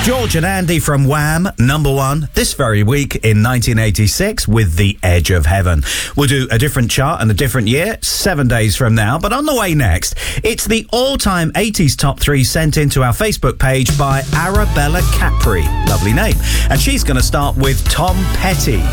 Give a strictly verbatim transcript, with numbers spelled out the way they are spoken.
George and Andy from Wham, number one, this very week in nineteen eighty-six with The Edge of Heaven. We'll do a different chart and a different year, seven days from now. But on the way next, it's the all-time eighties top three sent into our Facebook page by Arabella Capri. Lovely name. And she's going to start with Tom Petty.